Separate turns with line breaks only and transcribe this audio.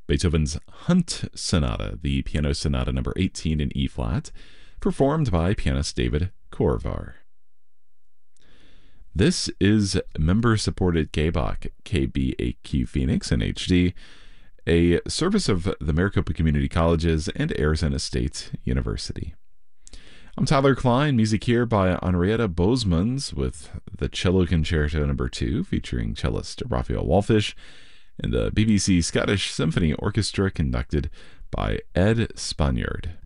Beethoven's Hunt Sonata, the Piano Sonata number 18 in E flat, performed by pianist David Korvar. This is member-supported KBAQ, KBAQ Phoenix in HD, a service of the Maricopa Community Colleges and Arizona State University. I'm Tyler Klein, music here by Henrietta Boesmans with the Cello Concerto No. 2 featuring cellist Raphael Wallfisch and the BBC Scottish Symphony Orchestra conducted by Ed Spaniard.